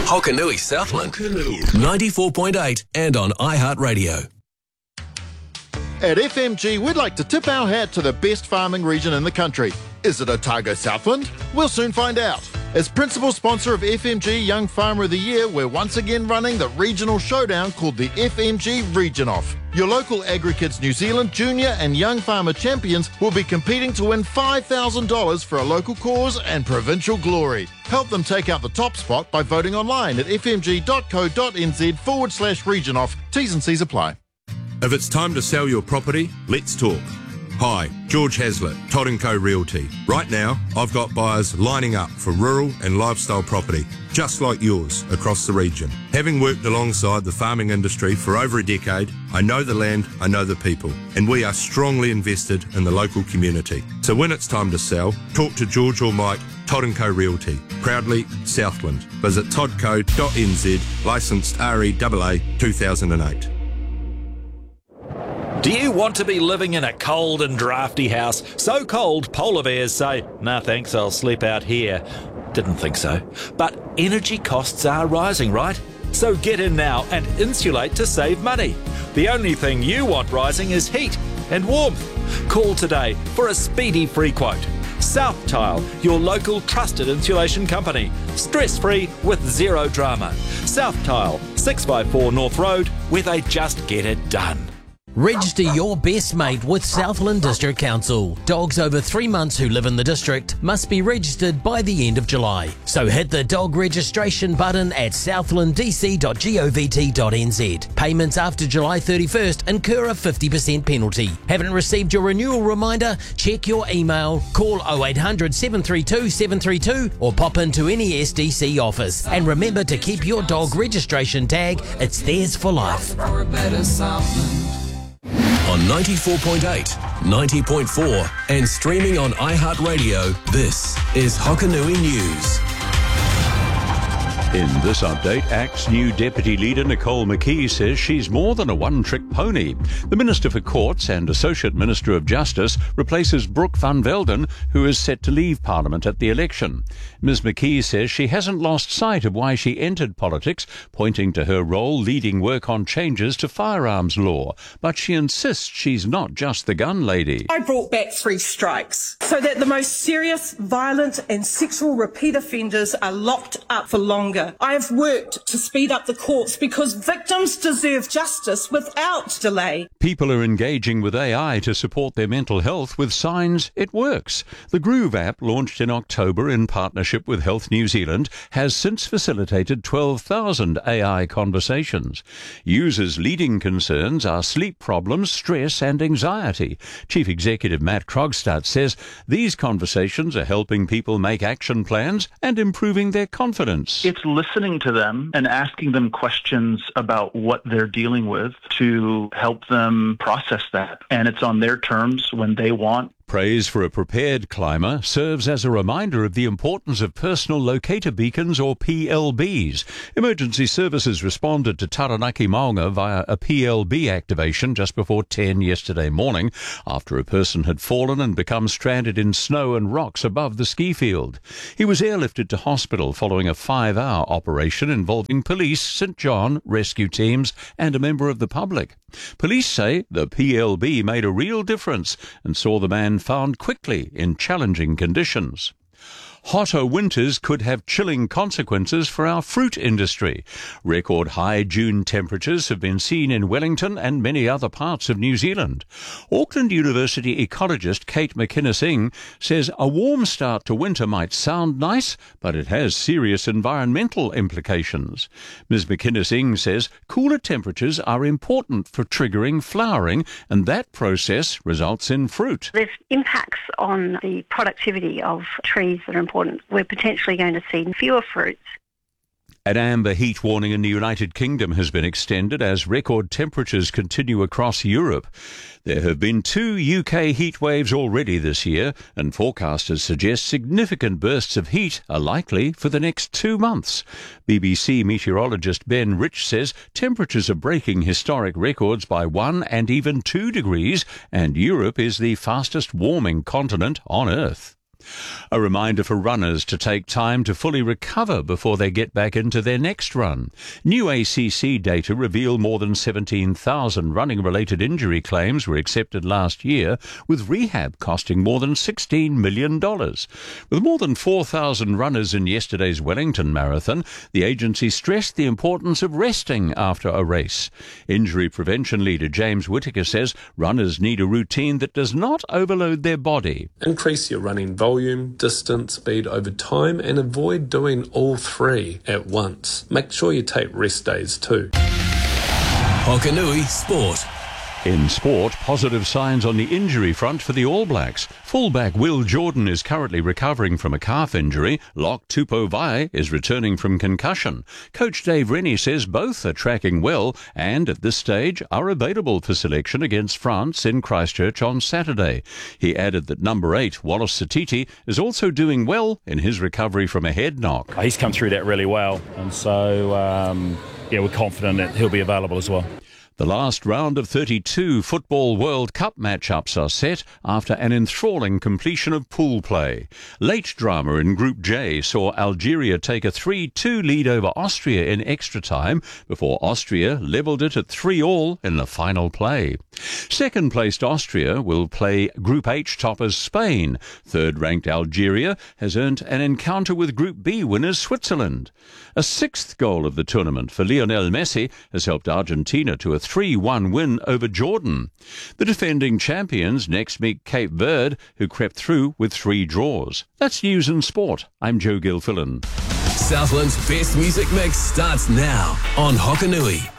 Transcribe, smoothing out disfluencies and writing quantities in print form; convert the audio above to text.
Hokanui Southland, 94.8 and on iHeartRadio. At FMG, we'd like to tip our hat to the best farming region in the country. Is it Otago Southland? We'll soon find out. As principal sponsor of FMG Young Farmer of the Year, we're once again running the regional showdown called the FMG Region Off. Your local AgriKids New Zealand junior and young farmer champions will be competing to win $5,000 for a local cause and provincial glory. Help them take out the top spot by voting online at fmg.co.nz/region off. T's and C's apply. If it's time to sell your property, let's talk. Hi, George Hazlitt, Todd & Co Realty. Right now, I've got buyers lining up for rural and lifestyle property, just like yours, across the region. Having worked alongside the farming industry for over a decade, I know the land, I know the people, and we are strongly invested in the local community. So when it's time to sell, talk to George or Mike, Todd & Co Realty, proudly Southland. Visit toddco.nz, licensed REAA 2008. Do you want to be living in a cold and drafty house? So cold, polar bears say, "Nah thanks, I'll sleep out here." Didn't think so. But energy costs are rising, right? So get in now and insulate to save money. The only thing you want rising is heat and warmth. Call today for a speedy free quote. South Tile, your local trusted insulation company. Stress-free with zero drama. South Tile, 654 North Road, where they just get it done. Register your best mate with Southland District Council. Dogs over 3 months who live in the district must be registered by the end of July. So hit the dog registration button at southlanddc.govt.nz. Payments after July 31st incur a 50% penalty. Haven't received your renewal reminder? Check your email, call 0800 732 732 or pop into any SDC office. And remember to keep your dog registration tag. It's theirs for life. On 94.8, 90.4 and streaming on iHeartRadio, this is Hokanui News. In this update, ACT's new Deputy Leader Nicole McKee says she's more than a one-trick pony. The Minister for Courts and Associate Minister of Justice replaces Brooke van Velden, who is set to leave Parliament at the election. Ms McKee says she hasn't lost sight of why she entered politics, pointing to her role leading work on changes to firearms law. But she insists she's not just the gun lady. I brought back 3 strikes so that the most serious, violent and sexual repeat offenders are locked up for longer. I have worked to speed up the courts because victims deserve justice without delay. People are engaging with AI to support their mental health with signs it works. The Groove app, launched in October in partnership with Health New Zealand, has since facilitated 12,000 AI conversations. Users' leading concerns are sleep problems, stress and anxiety. Chief Executive Matt Krogstad says these conversations are helping people make action plans and improving their confidence. It's listening to them and asking them questions about what they're dealing with to help them process that. And it's on their terms when they want. Praise for a Prepared Climber serves as a reminder of the importance of personal locator beacons, or PLBs. Emergency services responded to Taranaki Maunga via a PLB activation just before 10 yesterday morning after a person had fallen and become stranded in snow and rocks above the ski field. He was airlifted to hospital following a 5-hour operation involving police, St John, rescue teams and a member of the public. Police say the PLB made a real difference and saw the man found quickly in challenging conditions. Hotter winters could have chilling consequences for our fruit industry. Record high June temperatures have been seen in Wellington and many other parts of New Zealand. Auckland University ecologist Kate McInnes-Ing says a warm start to winter might sound nice, but it has serious environmental implications. Ms McInnes-Ing says cooler temperatures are important for triggering flowering, and that process results in fruit. There's impacts on the productivity of trees that are important. We're potentially going to see fewer fruits. An amber heat warning in the United Kingdom has been extended as record temperatures continue across Europe. There have been 2 UK heat waves already this year, and forecasters suggest significant bursts of heat are likely for the next 2 months. BBC meteorologist Ben Rich says temperatures are breaking historic records by 1 and even 2 degrees, and Europe is the fastest warming continent on Earth. A reminder for runners to take time to fully recover before they get back into their next run. New ACC data reveal more than 17,000 running-related injury claims were accepted last year, with rehab costing more than $16 million. With more than 4,000 runners in yesterday's Wellington Marathon, the agency stressed the importance of resting after a race. Injury prevention leader James Whittaker says runners need a routine that does not overload their body. Increase your running volume, distance, speed over time, and avoid doing all three at once. Make sure you take rest days too. Hokanui Sport. In sport, positive signs on the injury front for the All Blacks. Fullback Will Jordan is currently recovering from a calf injury. Lock Tupovai is returning from concussion. Coach Dave Rennie says both are tracking well and, at this stage, are available for selection against France in Christchurch on Saturday. He added that number 8, Wallace Satiti, is also doing well in his recovery from a head knock. He's come through that really well, and so, we're confident that he'll be available as well. The last round of 32 Football World Cup matchups are set after an enthralling completion of pool play. Late drama in Group J saw Algeria take a 3-2 lead over Austria in extra time before Austria levelled it at 3-3 in the final play. Second-placed Austria will play Group H toppers Spain. Third-ranked Algeria has earned an encounter with Group B winners Switzerland. A sixth goal of the tournament for Lionel Messi has helped Argentina to a 3-1 win over Jordan. The defending champions next meet Cape Verde, who crept through with 3 draws. That's news and sport. I'm Joe Gilfillan. Southland's best music mix starts now on Hokanui.